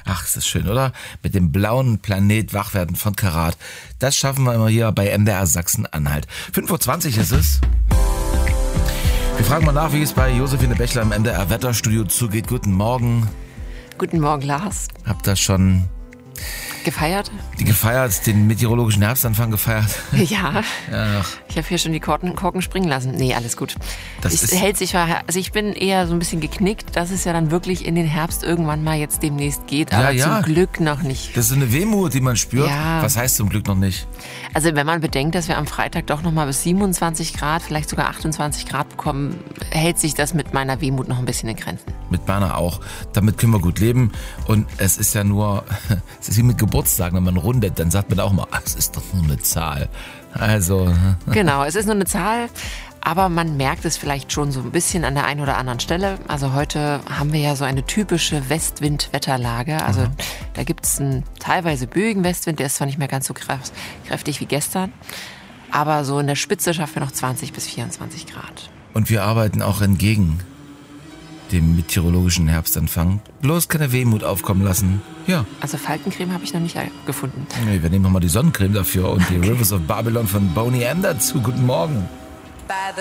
Ach, ist das schön, oder? Mit dem blauen Planet wach werden von Karat. Das schaffen wir immer hier bei MDR Sachsen-Anhalt. 5:20 Uhr ist es. Wir fragen mal nach, wie es bei Josephine Bächler im MDR Wetterstudio zugeht. Guten Morgen. Guten Morgen, Lars. Habt ihr schon gefeiert? Den meteorologischen Herbstanfang gefeiert? Ja. Ach. Ich habe hier schon die Korken springen lassen. Nee, alles gut. Hält sich, also ich bin eher so ein bisschen geknickt, dass es ja dann wirklich in den Herbst irgendwann mal jetzt demnächst geht, aber zum Glück noch nicht. Das ist eine Wehmut, die man spürt. Ja. Was heißt zum Glück noch nicht? Also wenn man bedenkt, dass wir am Freitag doch noch mal bis 27 Grad, vielleicht sogar 28 Grad bekommen, hält sich das mit meiner Wehmut noch ein bisschen in Grenzen. Mit meiner auch. Damit können wir gut leben. Und es ist ja nur, es ist wie mit Geburtstagen, wenn man rundet, dann sagt man auch mal, es ist doch nur eine Zahl. Also. Genau, es ist nur eine Zahl. Aber man merkt es vielleicht schon so ein bisschen an der einen oder anderen Stelle. Also heute haben wir ja so eine typische Westwind-Wetterlage. Also da gibt es einen teilweise böigen Westwind, der ist zwar nicht mehr ganz so kräftig wie gestern, aber so in der Spitze schaffen wir noch 20 bis 24 Grad. Und wir arbeiten auch entgegen dem meteorologischen Herbstanfang. Bloß keine Wehmut aufkommen lassen. Ja. Also Faltencreme habe ich noch nicht gefunden. Nee, wir nehmen nochmal die Sonnencreme dafür und die Rivers of Babylon von Boney M dazu. Guten Morgen.